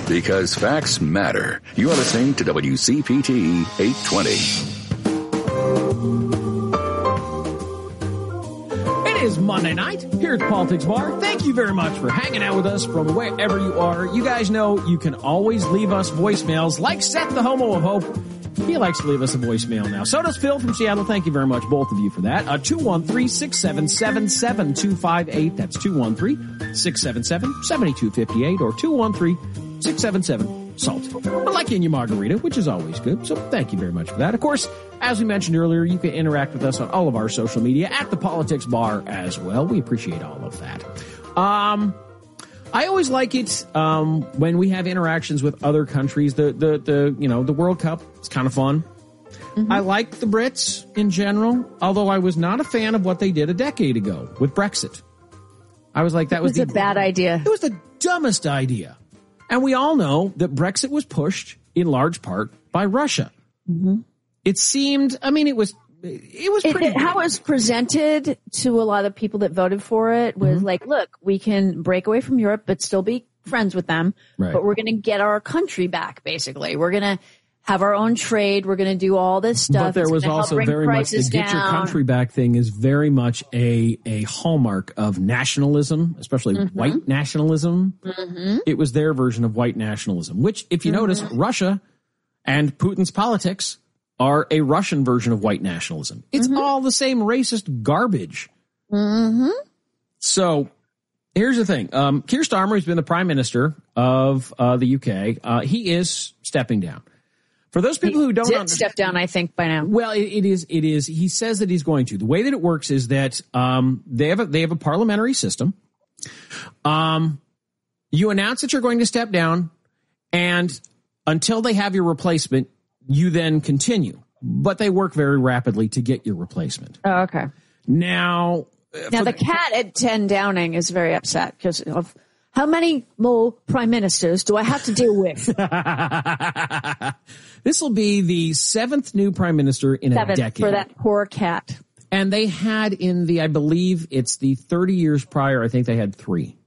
Because facts matter. You are listening to WCPT 820. It is Monday night here at the Politics Bar. Thank you very much for hanging out with us from wherever you are. You guys know you can always leave us voicemails like Seth the Homo of Hope. He likes to leave us a voicemail now. So does Phil from Seattle. Thank you very much, both of you, for that. 213-677-7258. That's 213-677-7258 or 213-677-SALT. But like in your margarita, which is always good. So thank you very much for that. Of course, as we mentioned earlier, you can interact with us on all of our social media at the Politics Bar as well. We appreciate all of that. I always like it when we have interactions with other countries. The World Cup is kind of fun. Mm-hmm. I like the Brits in general, although I was not a fan of what they did a decade ago with Brexit. I was like, that was a bad idea. It was the dumbest idea. And we all know that Brexit was pushed in large part by Russia. Mm-hmm. It seemed, I mean, it was pretty how it was presented to a lot of people that voted for it was like, look, we can break away from Europe but still be friends with them, right. But we're going to get our country back, basically. We're going to have our own trade. We're going to do all this stuff. But there was also very much the get your country back thing is very much a hallmark of nationalism, especially white nationalism. Mm-hmm. It was their version of white nationalism, which, if you notice, Russia and Putin's politics are a Russian version of white nationalism. It's all the same racist garbage. Mm-hmm. So here's the thing. Keir Starmer has been the prime minister of the UK. He is stepping down. For those people who don't understand, step down, I think, by now. Well, it is. He says that he's going to. The way that it works is that they have a parliamentary system. You announce that you're going to step down, and until they have your replacement, you then continue, but they work very rapidly to get your replacement. Oh, okay. Now the cat at 10 Downing is very upset because of how many more prime ministers do I have to deal with? This will be the 7th new prime minister in a decade. For that poor cat. And they had I believe it's the 30 years prior, I think they had 3.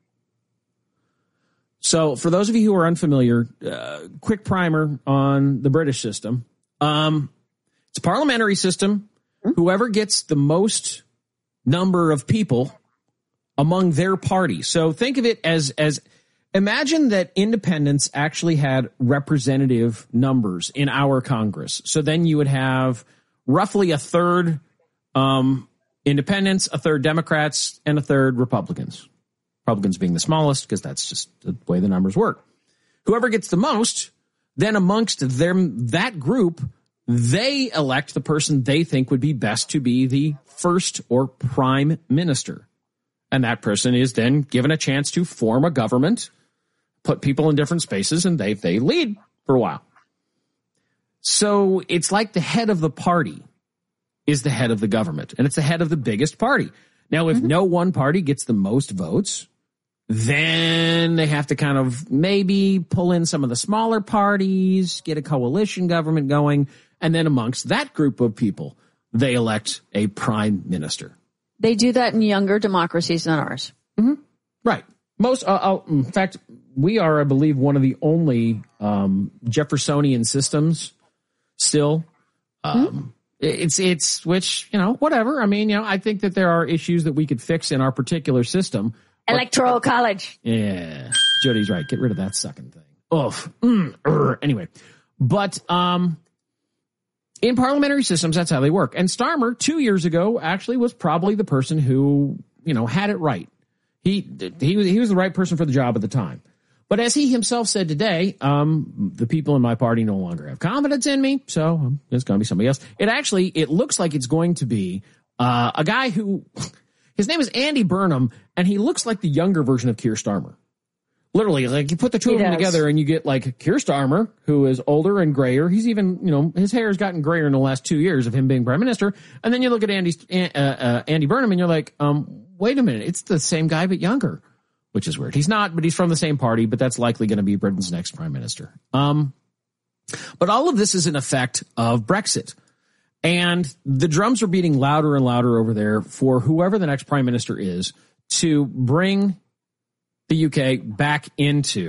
So for those of you who are unfamiliar, quick primer on the British system. It's a parliamentary system. Whoever gets the most number of people among their party. So think of it as imagine that independents actually had representative numbers in our Congress. So then you would have roughly a third independents, a third Democrats, and a third Republicans. Republicans being the smallest because that's just the way the numbers work. Whoever gets the most, then amongst that group, they elect the person they think would be best to be the first or prime minister. And that person is then given a chance to form a government, put people in different spaces, and they lead for a while. So it's like the head of the party is the head of the government, and it's the head of the biggest party. Now, if no one party gets the most votes, then they have to kind of maybe pull in some of the smaller parties, get a coalition government going, and then amongst that group of people, they elect a prime minister. They do that in younger democracies than ours. Mm-hmm. Right. Most, in fact, we are, I believe, one of the only Jeffersonian systems still. It's which, whatever. I mean, I think that there are issues that we could fix in our particular system. Electoral college. Yeah. Jody's right. Get rid of that sucking thing. Oof. Anyway. But in parliamentary systems, that's how they work. And Starmer, 2 years ago, actually was probably the person who, had it right. He was the right person for the job at the time. But as he himself said today, the people in my party no longer have confidence in me, so it's going to be somebody else. It looks like it's going to be a guy who, his name is Andy Burnham, and he looks like the younger version of Keir Starmer. Literally, like you put the two of them together and you get like Keir Starmer, who is older and grayer. He's even, his hair has gotten grayer in the last 2 years of him being prime minister. And then you look at Andy Burnham and you're like, wait a minute, it's the same guy but younger, which is weird. He's not, but he's from the same party, but that's likely going to be Britain's next prime minister. But all of this is an effect of Brexit. And the drums are beating louder and louder over there for whoever the next prime minister is to bring the UK back into